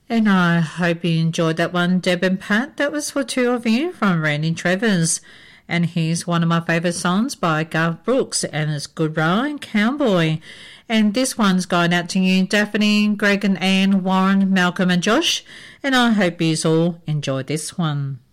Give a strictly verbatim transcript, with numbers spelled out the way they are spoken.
And I hope you enjoyed that one, Deb and Pat. That was for two of you from Randy Travers. And here's one of my favourite songs by Garth Brooks, and it's Good Ride Cowboy. And this one's going out to you, Daphne, Greg and Anne, Warren, Malcolm and Josh. And I hope you all enjoyed this one.